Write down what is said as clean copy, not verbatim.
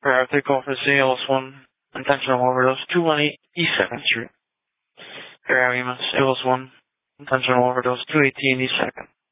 Take off is ALS1, intentional overdose, 218 East 2nd Street. Air ambulance, ALS1, intentional overdose, 218 East 2nd.